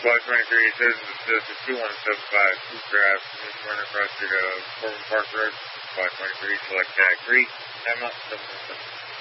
Flight 23, it says it's a 2175 Coupe Drive, running across to Corbin Park Road. Flight 23, select tag 3, time up, 717.